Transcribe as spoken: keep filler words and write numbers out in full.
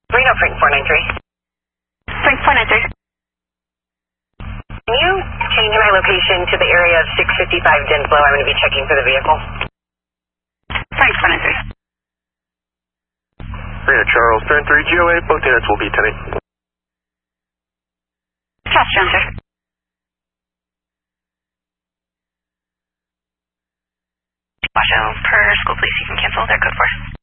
Reno Frank four nine three. Frank four nine three. Can you change my location to the area of six fifty-five Dinslow? I'm going to be checking for the vehicle. Frank four nine three. Reno Charles, turn three G O A, both units will be ten eight. Charles John, sir. Washoe, per school police, you can cancel their code four.